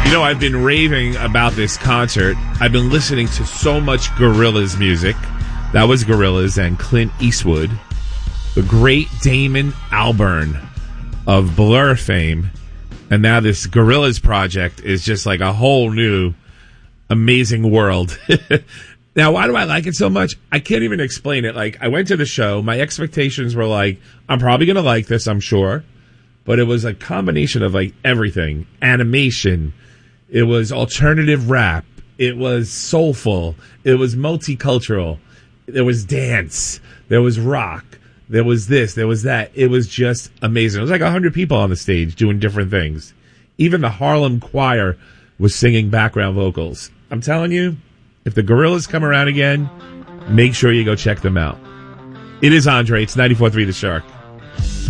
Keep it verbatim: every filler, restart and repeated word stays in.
You know, I've been raving about this concert. I've been listening to so much Gorillaz music. That was Gorillaz and Clint Eastwood. The great Damon Albarn of Blur fame. And now this Gorillaz project is just like a whole new amazing world. Now, why do I like it so much? I can't even explain it. Like, I went to the show. My expectations were like, I'm probably going to like this, I'm sure. But it was a combination of like everything. Animation. It was alternative rap. It was soulful. It was multicultural. There was dance. There was rock. There was this. There was that. It was just amazing. It was like one hundred people on the stage doing different things. Even the Harlem Choir was singing background vocals. I'm telling you, if the Gorillaz come around again, make sure you go check them out. It is Andre. It's ninety-four point three The Shark.